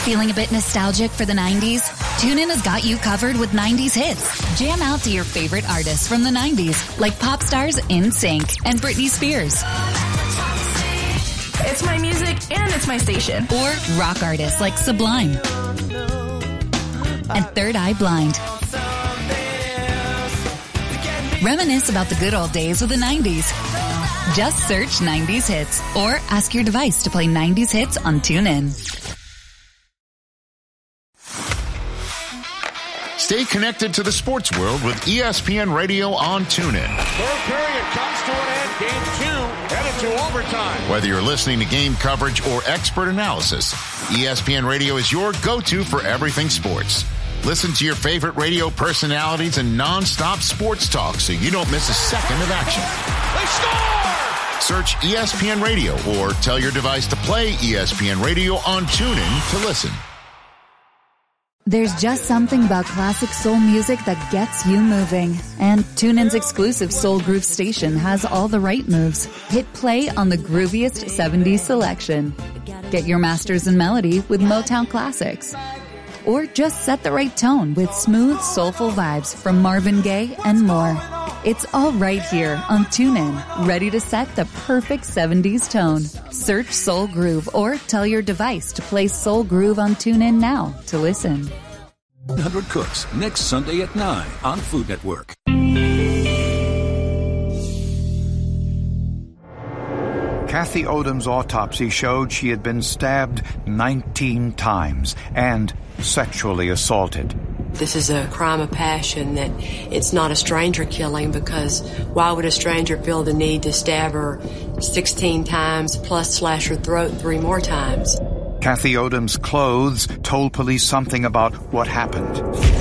Feeling a bit nostalgic for the 90s? TuneIn has got you covered with 90s hits. Jam out to your favorite artists from the 90s, like pop stars NSYNC and Britney Spears. It's my music and it's my station. Or rock artists like Sublime and Third Eye Blind. Reminisce about the good old days of the 90s. Just search 90s hits or ask your device to play 90s hits on TuneIn. Stay connected to the sports world with ESPN Radio on TuneIn. Third period comes to an end. Game 2 headed to overtime. Whether you're listening to game coverage or expert analysis, ESPN Radio is your go-to for everything sports. Listen to your favorite radio personalities and non-stop sports talk so you don't miss a second of action. They score! Search ESPN Radio or tell your device to play ESPN Radio on TuneIn to listen. There's just something about classic soul music that gets you moving. And TuneIn's exclusive Soul Groove station has all the right moves. Hit play on the grooviest 70s selection. Get your masters in melody with Motown classics. Or just set the right tone with smooth, soulful vibes from Marvin Gaye and more. It's all right here on TuneIn, ready to set the perfect 70s tone. Search Soul Groove or tell your device to play Soul Groove on TuneIn now to listen. 100 Cooks, next Sunday at 9 on Food Network. Kathy Odom's autopsy showed she had been stabbed 19 times and sexually assaulted. This is a crime of passion, that it's not a stranger killing, because why would a stranger feel the need to stab her 16 times plus slash her throat 3 more times? Kathy Odom's clothes told police something about what happened.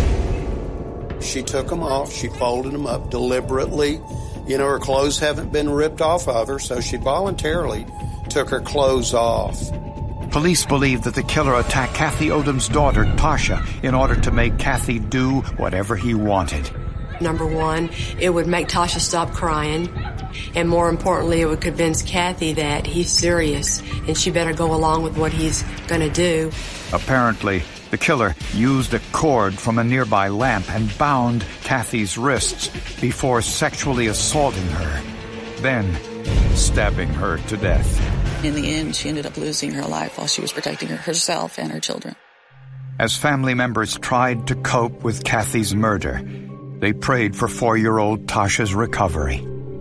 She took them off. She folded them up deliberately. You know, her clothes haven't been ripped off of her, so she voluntarily took her clothes off. Police believe that the killer attacked Kathy Odom's daughter, Tasha, in order to make Kathy do whatever he wanted. Number one, it would make Tasha stop crying. And more importantly, it would convince Kathy that he's serious and she better go along with what he's going to do. Apparently, the killer used a cord from a nearby lamp and bound Kathy's wrists before sexually assaulting her, then stabbing her to death. In the end, she ended up losing her life while she was protecting herself and her children. As family members tried to cope with Kathy's murder, they prayed for 4-year-old Tasha's recovery.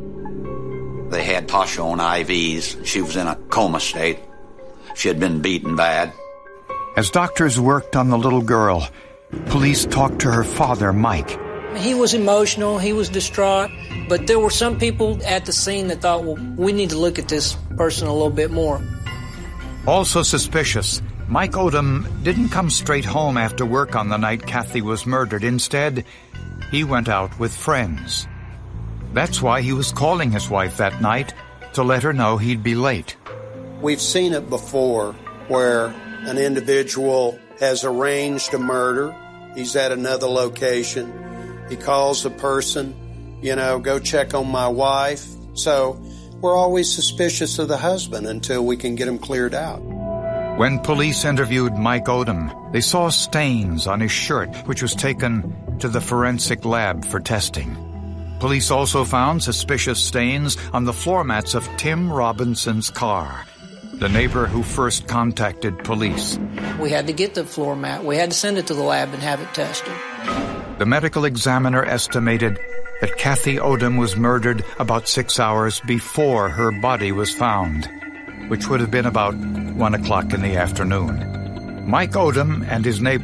They had Tasha on IVs. She was in a coma state. She had been beaten bad. As doctors worked on the little girl, police talked to her father, Mike. He was emotional, he was distraught, but there were some people at the scene that thought, well, we need to look at this person a little bit more. Also suspicious, Mike Odom didn't come straight home after work on the night Kathy was murdered. Instead, he went out with friends. That's why he was calling his wife that night, to let her know he'd be late. We've seen it before, where an individual has arranged a murder. He's at another location. He calls the person, go check on my wife. So we're always suspicious of the husband until we can get him cleared out. When police interviewed Mike Odom, they saw stains on his shirt, which was taken to the forensic lab for testing. Police also found suspicious stains on the floor mats of Tim Robinson's car, the neighbor who first contacted police. We had to get the floor mat. We had to send it to the lab and have it tested. The medical examiner estimated that Kathy Odom was murdered about 6 hours before her body was found, which would have been about 1 o'clock in the afternoon. Mike Odom and his neighbor